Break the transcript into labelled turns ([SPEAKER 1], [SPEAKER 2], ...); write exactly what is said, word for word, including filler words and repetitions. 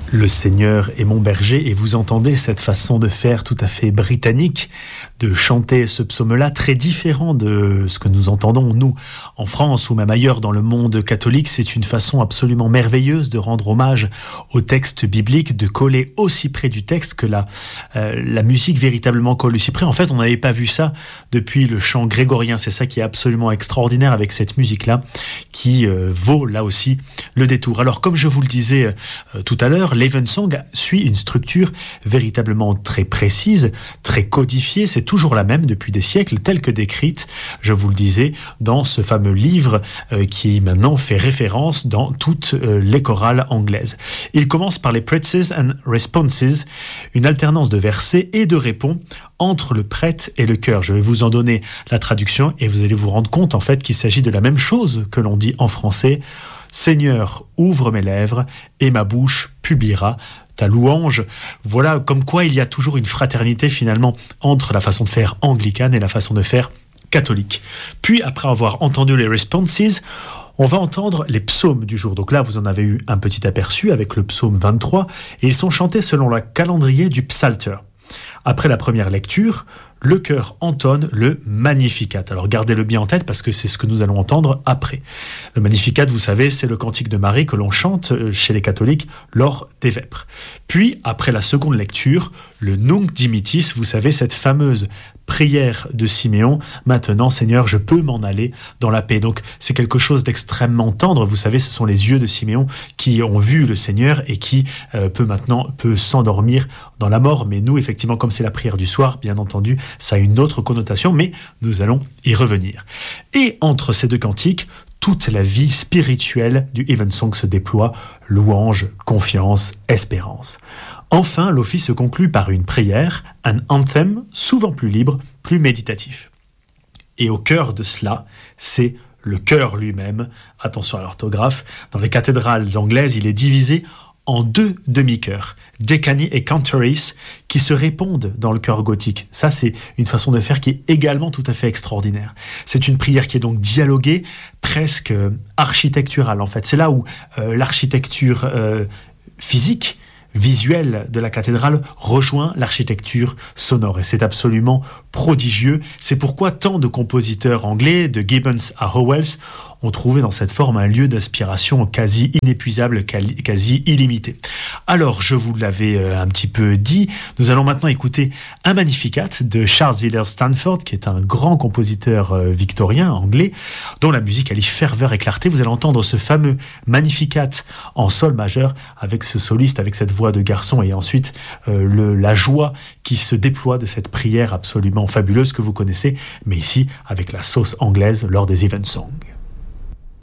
[SPEAKER 1] Le Seigneur est mon berger, et vous entendez cette façon de faire tout à fait britannique, de chanter ce psaume-là, très différent de ce que nous entendons, nous, en France ou même ailleurs dans le monde catholique. C'est une façon absolument merveilleuse de rendre hommage au texte biblique, de coller aussi près du texte que la, euh, la musique véritablement colle aussi près. En fait, on n'avait pas vu ça depuis le chant grégorien. C'est ça qui est absolument extraordinaire avec cette musique-là, qui euh, vaut là aussi le détour. Alors, comme je vous le disais euh, tout à l'heure, l'Evensong suit une structure véritablement très précise, très codifiée. C'est toujours la même depuis des siècles, telle que décrite, je vous le disais, dans ce fameux livre euh, qui maintenant fait référence dans toutes euh, les chorales anglaises. Il commence par les Praises and Responses, une alternance de versets et de répons entre le prêtre et le chœur. Je vais vous en donner la traduction et vous allez vous rendre compte en fait qu'il s'agit de la même chose que l'on dit en français. Seigneur, ouvre mes lèvres et ma bouche publiera ta louange. Voilà, comme quoi il y a toujours une fraternité finalement entre la façon de faire anglicane et la façon de faire catholique. Puis, après avoir entendu les responses, on va entendre les psaumes du jour. Donc là, vous en avez eu un petit aperçu avec le psaume vingt-trois, et ils sont chantés selon le calendrier du psalter. Après la première lecture, le chœur entonne le Magnificat. Alors gardez-le bien en tête parce que c'est ce que nous allons entendre après. Le Magnificat, vous savez, c'est le cantique de Marie que l'on chante chez les catholiques lors des vêpres. Puis, après la seconde lecture, le Nunc Dimittis, vous savez, cette fameuse prière de Siméon. Maintenant, Seigneur, je peux m'en aller dans la paix. Donc, c'est quelque chose d'extrêmement tendre. Vous savez, ce sont les yeux de Siméon qui ont vu le Seigneur et qui euh, peut maintenant peut s'endormir dans la mort. Mais nous, effectivement, comme c'est la prière du soir, bien entendu, ça a une autre connotation, mais nous allons y revenir. Et entre ces deux cantiques, toute la vie spirituelle du Evensong se déploie, louange, confiance, espérance. Enfin, l'office se conclut par une prière, un anthem, souvent plus libre, plus méditatif. Et au cœur de cela, c'est le chœur lui-même. Attention à l'orthographe, dans les cathédrales anglaises, il est divisé en deux demi-chœurs, Decani et Cantoris, qui se répondent dans le chœur gothique. Ça, c'est une façon de faire qui est également tout à fait extraordinaire. C'est une prière qui est donc dialoguée, presque euh, architecturale en fait. C'est là où euh, l'architecture euh, physique, visuelle de la cathédrale rejoint l'architecture sonore. Et c'est absolument prodigieux. C'est pourquoi tant de compositeurs anglais, de Gibbons à Howells, ont trouvé dans cette forme un lieu d'inspiration quasi inépuisable, quasi illimité. Alors, je vous l'avais un petit peu dit, nous allons maintenant écouter un Magnificat de Charles Villiers Stanford, qui est un grand compositeur victorien anglais, dont la musique allie ferveur et clarté. Vous allez entendre ce fameux Magnificat en sol majeur, avec ce soliste, avec cette voix de garçon, et ensuite euh, le, la joie qui se déploie de cette prière absolument fabuleuse que vous connaissez, mais ici avec la sauce anglaise lors des Evensong.